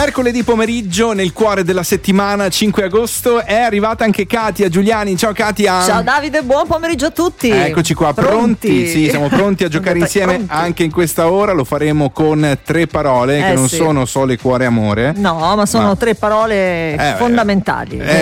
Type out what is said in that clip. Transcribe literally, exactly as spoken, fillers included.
Mercoledì pomeriggio, nel cuore della settimana, cinque agosto, è arrivata anche Katia Giuliani. Ciao Katia. Ciao Davide, buon pomeriggio a tutti. Eccoci qua, pronti? pronti. Sì, siamo pronti a giocare insieme pronti. Anche in questa ora. Lo faremo con tre parole eh, che non sì. sono sole, cuore, amore. No, ma sono ma... tre parole eh, fondamentali. Eh,